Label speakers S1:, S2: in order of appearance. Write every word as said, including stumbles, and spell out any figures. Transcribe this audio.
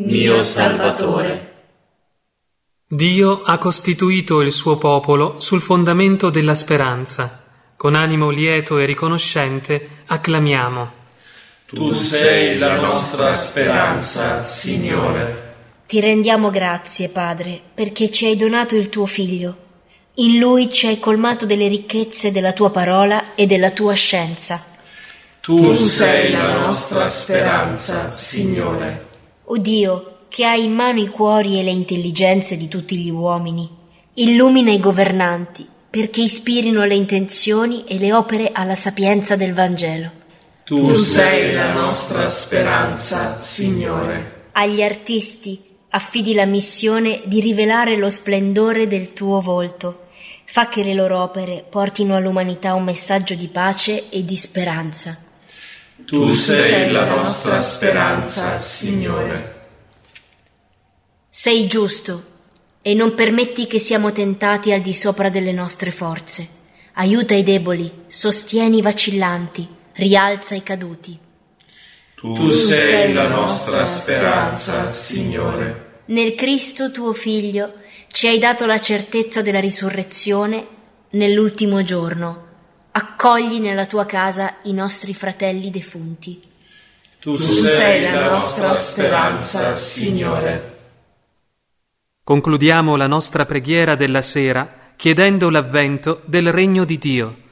S1: mio Salvatore.
S2: Dio ha costituito il suo popolo sul fondamento della speranza. Con animo lieto e riconoscente acclamiamo.
S1: Tu sei la nostra speranza, Signore.
S3: Ti rendiamo grazie, Padre, perché ci hai donato il tuo Figlio. In Lui ci hai colmato delle ricchezze della tua parola e della tua scienza.
S1: Tu sei la nostra speranza, Signore.
S3: O Dio, che hai in mano i cuori e le intelligenze di tutti gli uomini, illumina i governanti, perché ispirino le intenzioni e le opere alla sapienza del Vangelo.
S1: Tu, tu sei la nostra speranza, Signore.
S3: Agli artisti affidi la missione di rivelare lo splendore del tuo volto. Fa che le loro opere portino all'umanità un messaggio di pace e di speranza.
S1: Tu sei la nostra speranza, Signore.
S3: Sei giusto e non permetti che siamo tentati al di sopra delle nostre forze. Aiuta i deboli, sostieni i vacillanti, rialza i caduti.
S1: Tu, tu sei la nostra speranza, Signore.
S3: Nel Cristo tuo Figlio ci hai dato la certezza della risurrezione nell'ultimo giorno. Accogli nella tua casa i nostri fratelli defunti.
S1: Tu, tu sei la nostra speranza, Signore.
S2: Concludiamo la nostra preghiera della sera chiedendo l'avvento del Regno di Dio.